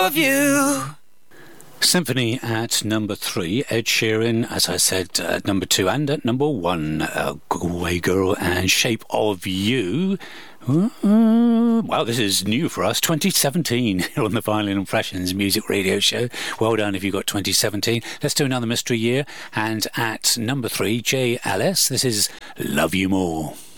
of you. Symphony at number 3, Ed Sheeran, as I said, at number 2, and at number 1, Galway Girl and Shape of You. Wow, this is new for us, 2017 on the Vinyl Impressions Music Radio Show. Well done if you got 2017. Let's do another mystery year, and at number 3, Jay Ellis, this is Love You More.